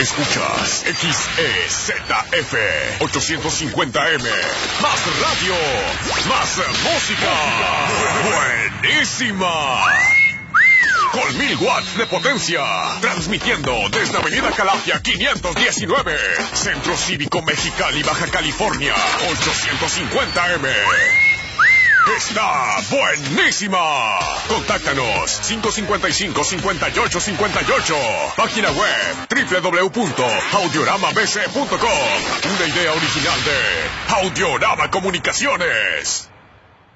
Escuchas XEZF 850M. Más radio, más música. Buenísima. Con 1000 watts de potencia. Transmitiendo desde Avenida Calafia 519. Centro Cívico Mexicali, Baja California. 850M. ¡Está buenísima! Contáctanos 555-5858. Página web www.audioramabc.com. Una idea original de Audiorama Comunicaciones.